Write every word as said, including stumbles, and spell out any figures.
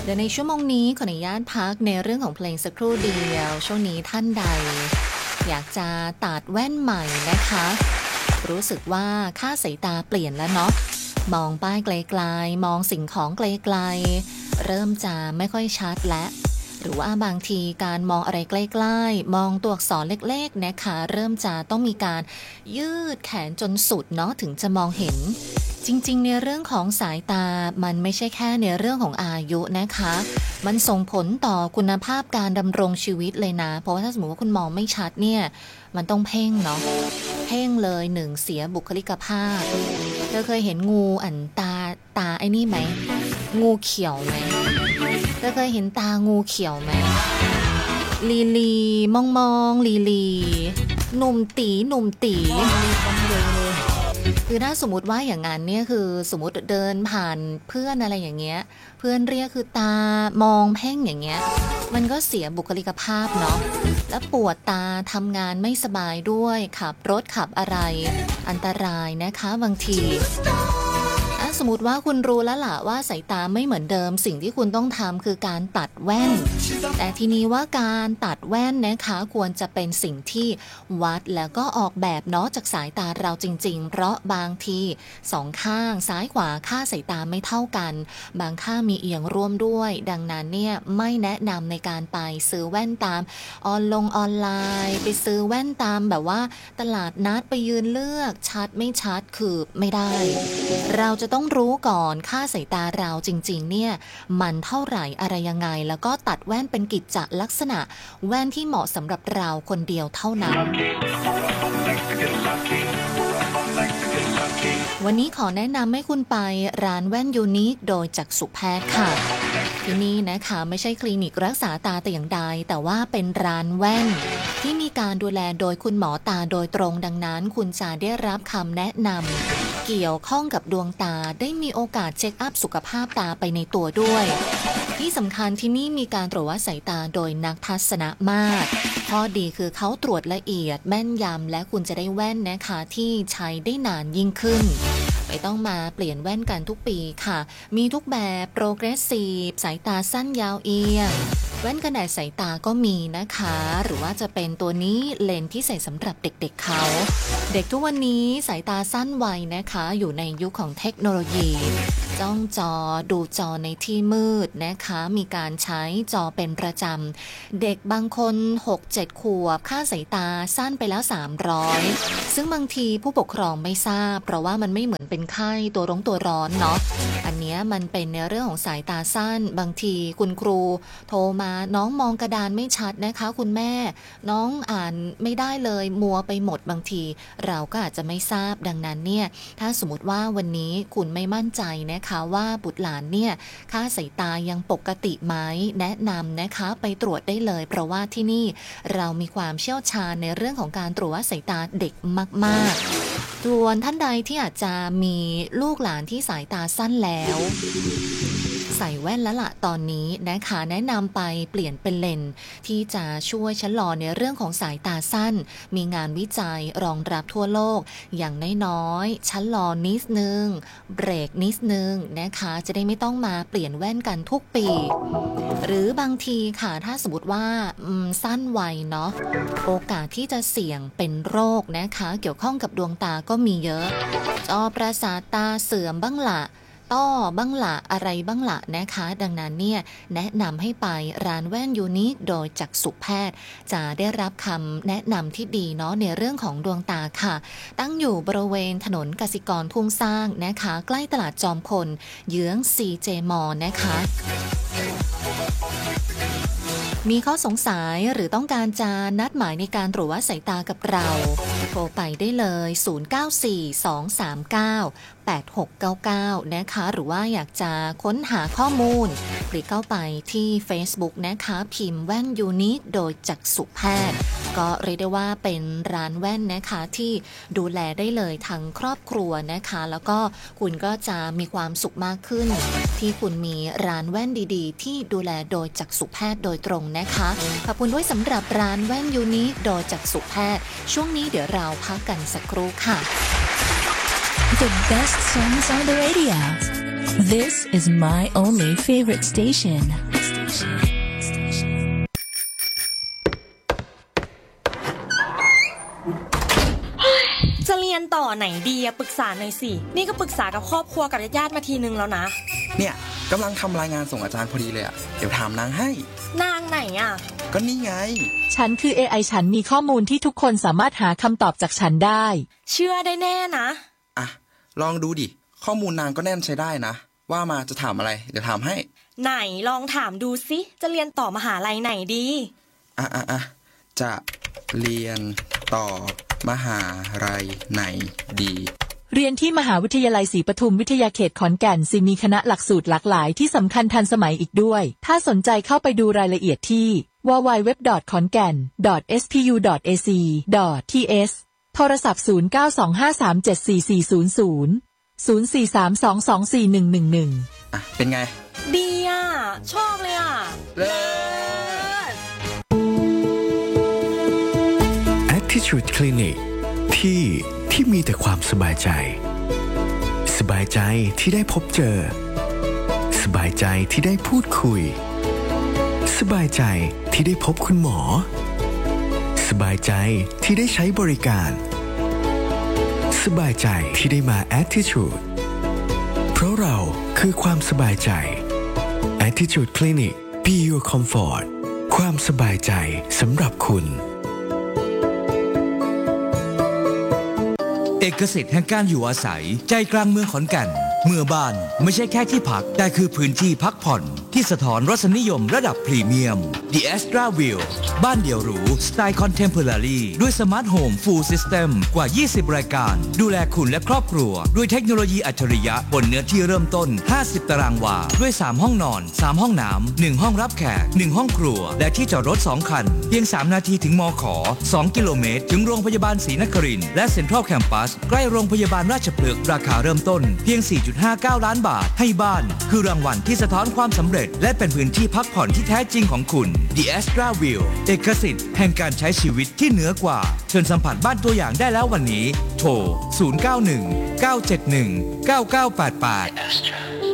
เดี๋ยวในชั่วโมงนี้ขออนุญาตพักในเรื่องของเพลงสักครู่เดียวช่วงนี้ท่านใดอยากจะตัดแว่นใหม่นะคะรู้สึกว่าค่าสายตาเปลี่ยนแล้วเนาะมองป้ายไกลๆมองสิ่งของไกลๆเริ่มจะไม่ค่อยชัดและหรือว่าบางทีการมองอะไรใกล้ๆมองตัวอักษรเล็กๆนะคะเริ่มจะต้องมีการยืดแขนจนสุดเนาะถึงจะมองเห็นจริงๆในเรื่องของสายตามันไม่ใช่แค่ในเรื่องของอายุนะคะมันส่งผลต่อคุณภาพการดำรงชีวิตเลยนะเพราะว่าถ้าสมมติว่าคุณมองไม่ชัดเนี่ยมันต้องเพ่งเนาะเพ่งเลยหนึ่งเสียบุคลิกภาพเธอเคยเห็นงูอันตาตาไอ้นี่ไหมงูเขียวไหมเธอเคยเห็นตางูเขียวไหมลีลีมองมองลีลีหนุ่มตีหนุ่มตีคือถ้าสมมติว่าอย่างนั้นเนี่ยคือสมมติเดินผ่านเพื่อนอะไรอย่างเงี้ยเพื่อนเรียกคือตามองเพ่งอย่างเงี้ยมันก็เสียบุคลิกภาพเนาะและปวดตาทำงานไม่สบายด้วยขับรถขับอะไรอันตรายนะคะบางทีสมมติว่าคุณรู้แล้วล่ะว่าสายตาไม่เหมือนเดิมสิ่งที่คุณต้องทำคือการตัดแว่นแต่ทีนี้ว่าการตัดแว่นนะคะควรจะเป็นสิ่งที่วัดแล้วก็ออกแบบเนาะจากสายตาเราจริงๆเพราะบางทีสองข้างซ้ายขวาค่าสายตาไม่เท่ากันบางข้างมีเอียงร่วมด้วยดังนั้นเนี่ยไม่แนะนำในการไปซื้อแว่นตามออนลงออนไลน์ไปซื้อแว่นตามแบบว่าตลาดนัดไปยืนเลือกชัดไม่ชัดคือไม่ได้เราจะต้องรู้ก่อนค่าสายตาเราจริงๆเนี่ยมันเท่าไหร่อะไรยังไงแล้วก็ตัดแว่นเป็นกิจจลักษณะแว่นที่เหมาะสำหรับเราคนเดียวเท่านั้นวันนี้ขอแนะนำให้คุณไปร้านแว่นยูนิคโดยจักษุแพทย์ค่ะที่นี่นะคะไม่ใช่คลินิกรักษาตาแต่อย่างใดแต่ว่าเป็นร้านแว่นที่มีการดูแลโดยคุณหมอตาโดยตรงดังนั้นคุณจะได้รับคำแนะนำเกี่ยวข้องกับดวงตาได้มีโอกาสเช็คอัพสุขภาพตาไปในตัวด้วยที่สำคัญที่นี่มีการตรวจวัดสายตาโดยนักทัศนมาตรข้อดีคือเขาตรวจละเอียดแม่นยำและคุณจะได้แว่นนะคะที่ใช้ได้นานยิ่งขึ้นไม่ต้องมาเปลี่ยนแว่นกันทุกปีค่ะมีทุกแบบโปรเกรสซีฟสายตาสั้นยาวเอียงแว่นกันแดดสายตาก็มีนะคะหรือว่าจะเป็นตัวนี้เลนส์ที่ใส่สำหรับเด็กๆเขาเด็กทุกวันนี้สายตาสั้นไวนะคะอยู่ในยุคของเทคโนโลยีจ้องจอดูจอในที่มืดนะคะมีการใช้จอเป็นประจำเด็กบางคน หกเจ็ด ขวบค่าสายตาสั้นไปแล้วสามร้อยซึ่งบางทีผู้ปกครองไม่ทราบเพราะว่ามันไม่เหมือนเป็นไข้ตัวร้อนตัวร้อนเนาะอันนี้มันเป็นในเรื่องของสายตาสั้นบางทีคุณครูโทรมาน้องมองกระดานไม่ชัดนะคะคุณแม่น้องอ่านไม่ได้เลยมัวไปหมดบางทีเราก็อาจจะไม่ทราบดังนั้นเนี่ยถ้าสมมติว่าวันนี้คุณไม่มั่นใจนะคะว่าบุตรหลานเนี่ยค่าสายตายังปกติไหมแนะนำนะคะไปตรวจได้เลยเพราะว่าที่นี่เรามีความเชี่ยวชาญในเรื่องของการตรวจวัดสายตาเด็กมากๆส่วนท่านใดที่อาจจะมีลูกหลานที่สายตาสั้นแล้วใส่แว่นแล้วล่ะตอนนี้นะคะแนะนำไปเปลี่ยนเป็นเลนส์ที่จะช่วยชะลอในเรื่องของสายตาสั้นมีงานวิจัยรองรับทั่วโลกอย่างน้อยๆชะลอนิดนึงเบรกนิดนึงนะคะจะได้ไม่ต้องมาเปลี่ยนแว่นกันทุกปีหรือบางทีค่ะถ้าสมมติว่าสั้นไวเนาะโอกาสที่จะเสี่ยงเป็นโรคนะคะเกี่ยวข้องกับดวงตาก็มีเยอะจอประสาทตาเสื่อมบ้างละต้อบ้างละอะไรบ้างละนะคะดังนั้นเนี่ยแนะนำให้ไปร้านแว่นยูนิคโดยจักษุแพทย์จะได้รับคำแนะนำที่ดีเนาะในเรื่องของดวงตาค่ะตั้งอยู่บริเวณถนนกสิกรทุ่งสร้างนะคะใกล้ตลาดจอมพลเยื้อง ซี เจ Mall นะคะมีข้อสงสัยหรือต้องการจะนัดหมายในการตรวจวัดสายตากับเราโทรไปได้เลยศูนย์ เก้า สี่ สอง สาม เก้า แปด หก เก้า เก้านะคะหรือว่าอยากจะค้นหาข้อมูลคลิกเข้าไปที่ Facebook นะคะพิมพ์แว่นยูนิคโดยจักษุแพทย์ก็เรียกได้ว่าเป็นร้านแว่นนะคะที่ดูแลได้เลยทั้งครอบครัวนะคะแล้วก็คุณก็จะมีความสุขมากขึ้นที่คุณมีร้านแว่นดีๆที่ดูแลโดยจักษุแพทย์โดยตรงนะคะขอบคุณด้วยสำหรับร้านแว่นยูนิคโดยจักษุแพทย์ช่วงนี้เดี๋ยวเราพักกันสักครู่ค่ะ The best songs on the radio This is my only favorite station. จะเรียนต่อไหนดีอะปรึกษาหน่อยสินี่ก็ปรึกษากับครอบครัวกับญาติๆมาทีนึงแล้วนะเนี่ยกำลังทำรายงานส่งอาจารย์พอดีเลยอะเดี๋ยวถามนางให้นางไหนอะก็นี่ไงฉันคือ เอ ไอ ฉันมีข้อมูลที่ทุกคนสามารถหาคำตอบจากฉันได้เชื่อได้แน่นะอ่ะลองดูดิข้อมูลนางก็แน่นใช้ได้นะว่ามาจะถามอะไรเดี๋ยวถามให้ไหนลองถามดูสิจะเรียนต่อมหาลัยไหนดีอ่ะอ่ะอ่ะจะเรียนต่อมหาลัยไหนดีเรียนที่มหาวิทยาลัยศรีปทุมวิทยาเขตขอนแก่นสิมีคณะหลักสูตรหลากหลายที่สำคัญทันสมัยอีกด้วยถ้าสนใจเข้าไปดูรายละเอียดที่ ดับเบิลยู ดับเบิลยู ดับเบิลยู ดอท ขอนแก่น ดอท เอส พี ยู ดอท เอ ซี ดอท ที เอส โทรศัพท์ศูนย์ เก้า สอง ห้า สาม เจ็ด สี่ สี่ ศูนย์ ศูนย์ ศูนย์ สี่ สาม สอง สอง สี่ หนึ่ง หนึ่ง หนึ่งอ่ะเป็นไงดีอ่ะชอบเลยอ่ะเลิศ Attitude Clinic ที่ที่มีแต่ความสบายใจสบายใจที่ได้พบเจอสบายใจที่ได้พูดคุยสบายใจที่ได้พบคุณหมอสบายใจที่ได้ใช้บริการสบายใจที่ได้มา Attitude เพราะเราคือความสบายใจ Attitude Clinic Be Your Comfort ความสบายใจสำหรับคุณเอกสิทธิ์แห่งการอยู่อาศัยใจกลางเมืองขอนแก่นเมื่อบ้านไม่ใช่แค่ที่พักแต่คือพื้นที่พักผ่อนที่สะท้อนรสนิยมระดับพรีเมียม The Astra View บ้านเดี่ยวหรูสไตล์ Contemporary ด้วยสมาร์ทโฮม Full System กว่า ยี่สิบ รายการดูแลคุณและครอบครัวด้วยเทคโนโลยีอัจฉริยะบนเนื้อที่เริ่มต้นห้าสิบตารางวาด้วยสามห้องนอนสามห้องน้ำหนึ่งห้องรับแขกหนึ่งห้องครัวและที่จอดรถสองคันเพียงสามนาทีถึงมขสองกิโลเมตรถึงโรงพยาบาลศรีนครินทร์และเซ็นทรัลแคมปัสใกล้โรงพยาบาลราชพฤกษ์ราคาเริ่มต้นเพียง สี่จุดห้าเก้า ล้านบาทให้บ้านคือรางวัลที่สะท้อนความสำเร็จและเป็นพื้นที่พักผ่อนที่แท้จริงของคุณ The Astra View เอกสิทธิ์แห่งการใช้ชีวิตที่เหนือกว่าเชิญสัมผัสบ้านตัวอย่างได้แล้ววันนี้โทรศูนย์ เก้า หนึ่ง เก้า เจ็ด หนึ่ง เก้า เก้า แปด แปด